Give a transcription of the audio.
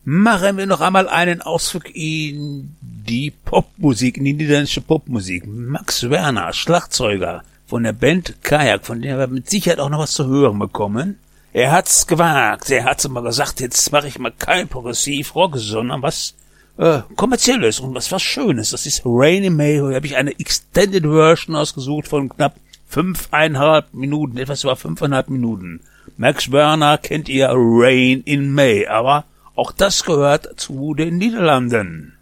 Machen wir noch einmal einen Ausflug in die Popmusik, in die niederländische Popmusik. Max Werner, Schlagzeuger von der Band Kajak, von der wir mit Sicherheit auch noch was zu hören bekommen. Er hat's gewagt, er hat's mal gesagt, jetzt mache ich mal kein Progressiv-Rock, sondern was Kommerzielles und was Schönes. Das ist Rain in May, da habe ich eine Extended Version ausgesucht von knapp 5,5 Minuten, etwas über 5,5 Minuten. Max Werner kennt ihr, Rain in May, aber auch das gehört zu den Niederlanden.